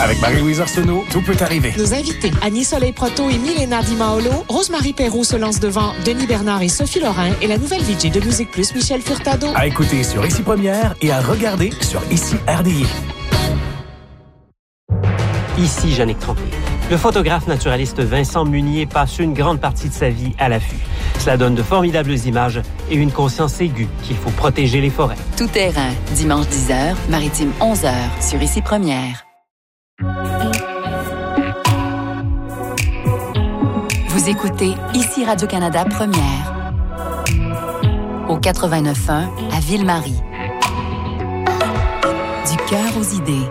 Avec Marie-Louise Arsenault, tout peut arriver. Nos invités, Annie Soleil-Proto et Milena Di Maolo, Rosemary Perrault se lance devant Denis Bernard et Sophie Lorrain et la nouvelle VJ de Musique Plus, Michel Furtado. À écouter sur Ici Première et à regarder sur Ici RDI. Ici Jannick Tremblay. Le photographe naturaliste Vincent Munier passe une grande partie de sa vie à l'affût. Cela donne de formidables images et une conscience aiguë qu'il faut protéger les forêts. Tout terrain, dimanche 10h, maritime 11h, sur Ici Première. Vous écoutez Ici Radio-Canada Première. Au 89.1 à Ville-Marie. Du cœur aux idées.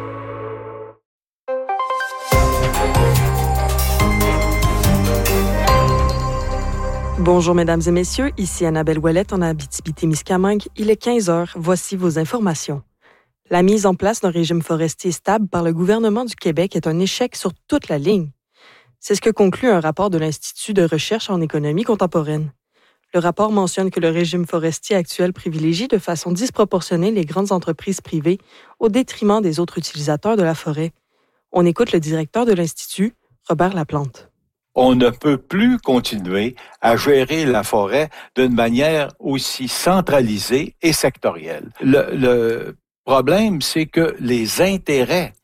Bonjour mesdames et messieurs, ici Annabelle Ouellette en Abitibi-Témiscamingue. Il est 15h, voici vos informations. La mise en place d'un régime forestier stable par le gouvernement du Québec est un échec sur toute la ligne. C'est ce que conclut un rapport de l'Institut de recherche en économie contemporaine. Le rapport mentionne que le régime forestier actuel privilégie de façon disproportionnée les grandes entreprises privées au détriment des autres utilisateurs de la forêt. On écoute le directeur de l'Institut, Robert Laplante. On ne peut plus continuer à gérer la forêt d'une manière aussi centralisée et sectorielle. Le problème, c'est que les intérêts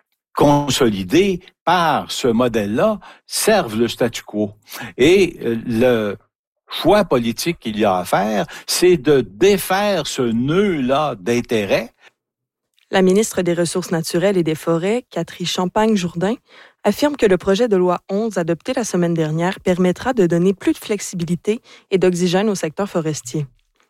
consolidés par ce modèle-là servent le statu quo. Et le choix politique qu'il y a à faire, c'est de défaire ce nœud-là d'intérêts. La ministre des Ressources naturelles et des Forêts, Catherine Champagne-Jourdain, affirme que le projet de loi 11 adopté la semaine dernière permettra de donner plus de flexibilité et d'oxygène au secteur forestier.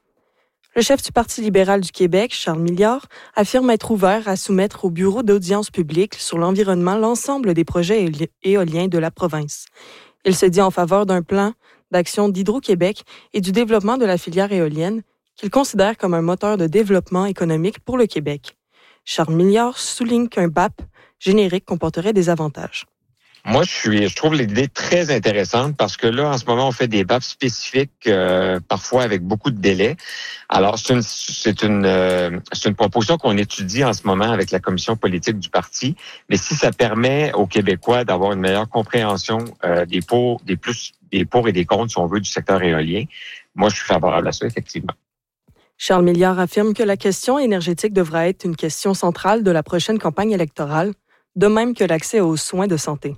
Le chef du Parti libéral du Québec, Charles Milliard, affirme être ouvert à soumettre au Bureau d'audience publique sur l'environnement l'ensemble des projets éoliens de la province. Il se dit en faveur d'un plan d'action d'Hydro-Québec et du développement de la filière éolienne qu'il considère comme un moteur de développement économique pour le Québec. Charles Milliard souligne qu'un BAP générique comporterait des avantages. Moi, je trouve l'idée très intéressante parce que là, en ce moment, on fait des BAP spécifiques, parfois avec beaucoup de délais. Alors, c'est une proposition qu'on étudie en ce moment avec la commission politique du parti. Mais si ça permet aux Québécois d'avoir une meilleure compréhension des pour et des contre, si on veut, du secteur éolien, moi, je suis favorable à ça, effectivement. Charles Milliard affirme que la question énergétique devra être une question centrale de la prochaine campagne électorale, de même que l'accès aux soins de santé.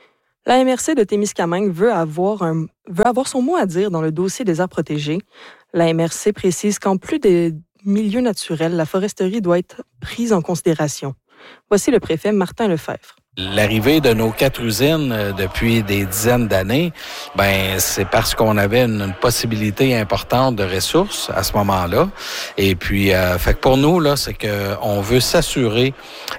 La MRC de Témiscamingue veut avoir son mot à dire dans le dossier des aires protégées. La MRC précise qu'en plus des milieux naturels, la foresterie doit être prise en considération. Voici le préfet Martin Lefebvre. L'arrivée de nos 4 usines depuis des dizaines d'années, c'est parce qu'on avait une possibilité importante de ressources à ce moment-là. Et puis, fait que pour nous, là, c'est que on veut s'assurer,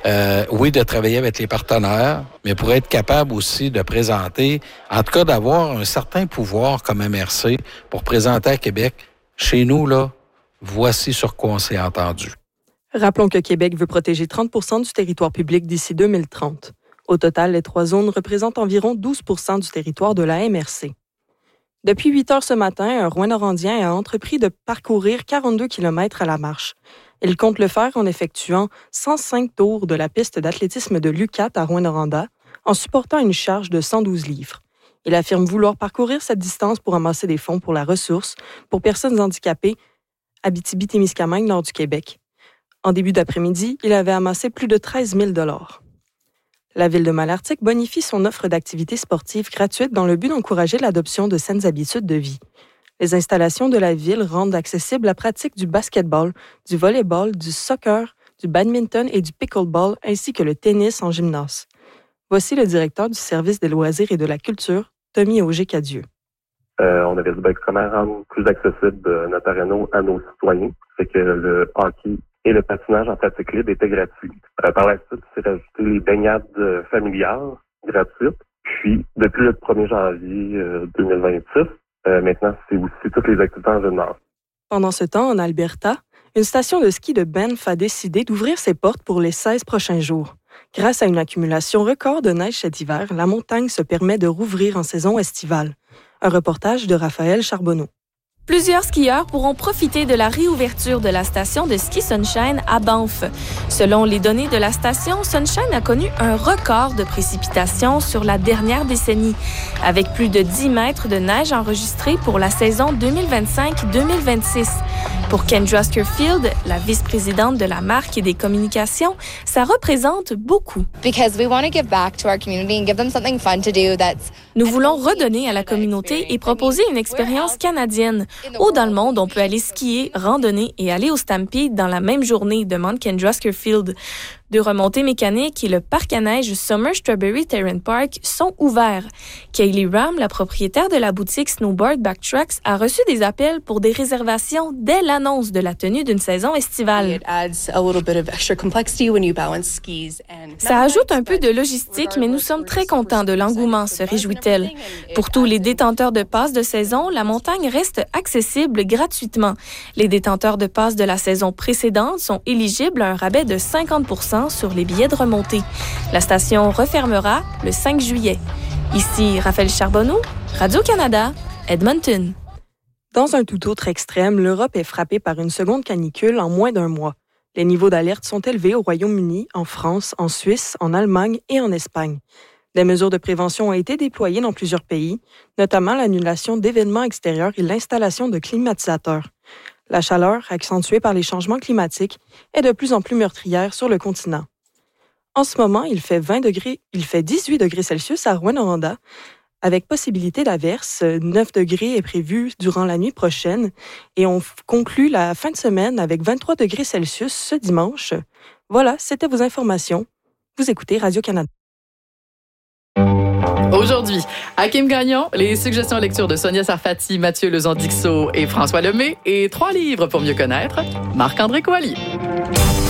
oui, de travailler avec les partenaires, mais pour être capable aussi de présenter, en tout cas d'avoir un certain pouvoir comme MRC pour présenter à Québec, chez nous, là, voici sur quoi on s'est entendu. Rappelons que Québec veut protéger 30 % du territoire public d'ici 2030. Au total, les 3 zones représentent environ 12 % du territoire de la MRC. Depuis 8 heures ce matin, un Rouyn-Norandien a entrepris de parcourir 42 km à la marche. Il compte le faire en effectuant 105 tours de la piste d'athlétisme de l'UQAT à Rouyn-Noranda, en supportant une charge de 112 livres. Il affirme vouloir parcourir cette distance pour amasser des fonds pour la ressource pour personnes handicapées Abitibi-Témiscamingue nord du Québec. En début d'après-midi, il avait amassé plus de 13 000 $. La Ville de Malartic bonifie son offre d'activités sportives gratuites dans le but d'encourager l'adoption de saines habitudes de vie. Les installations de la Ville rendent accessible la pratique du basketball, du volleyball, du soccer, du badminton et du pickleball, ainsi que le tennis en gymnase. Voici le directeur du service des loisirs et de la culture, Tommy Auger-Cadieux. On avait dit comment rendre plus accessible notre aréna à nos citoyens. C'est que le hockey et le patinage en pratique libre était gratuit. Par la suite, c'est rajouté les baignades familiales gratuites. Puis, depuis le 1er janvier 2026, maintenant, c'est aussi toutes les activités en gymnase. Pendant ce temps, en Alberta, une station de ski de Banff a décidé d'ouvrir ses portes pour les 16 prochains jours. Grâce à une accumulation record de neige cet hiver, la montagne se permet de rouvrir en saison estivale. Un reportage de Raphaël Charbonneau. Plusieurs skieurs pourront profiter de la réouverture de la station de ski Sunshine à Banff. Selon les données de la station, Sunshine a connu un record de précipitations sur la dernière décennie, avec plus de 10 mètres de neige enregistrée pour la saison 2025-2026. Pour Kendra Skerfield, la vice-présidente de la marque et des communications, ça représente beaucoup. Nous voulons redonner à la communauté et proposer une expérience canadienne. Où dans le monde, on peut aller skier, randonner et aller au Stampede dans la même journée, demande Kendra Skerfield. De remontées mécaniques et le parc à neige Summer Strawberry Terrain Park sont ouverts. Kaylee Ram, la propriétaire de la boutique Snowboard Backtracks, a reçu des appels pour des réservations dès l'annonce de la tenue d'une saison estivale. Ça ajoute un peu de logistique, mais nous sommes très contents de l'engouement, se réjouit-elle. Pour tous les détenteurs de passes de saison, la montagne reste accessible gratuitement. Les détenteurs de passes de la saison précédente sont éligibles à un rabais de 50% sur les billets de remontée. La station refermera le 5 juillet. Ici Raphaël Charbonneau, Radio-Canada, Edmonton. Dans un tout autre extrême, l'Europe est frappée par une seconde canicule en moins d'un mois. Les niveaux d'alerte sont élevés au Royaume-Uni, en France, en Suisse, en Allemagne et en Espagne. Des mesures de prévention ont été déployées dans plusieurs pays, notamment l'annulation d'événements extérieurs et l'installation de climatisateurs. La chaleur, accentuée par les changements climatiques, est de plus en plus meurtrière sur le continent. En ce moment, il fait 18 degrés Celsius à Rwanda, avec possibilité d'averse. 9 degrés est prévu durant la nuit prochaine et on conclut la fin de semaine avec 23 degrés Celsius ce dimanche. Voilà, c'était vos informations. Vous écoutez Radio-Canada. Aujourd'hui, Hakim Gagnon, les suggestions lecture de Sonia Sarfati, Mathieu Lezan-Dixot et François Lemay et 3 livres pour mieux connaître Marc-André Coallier.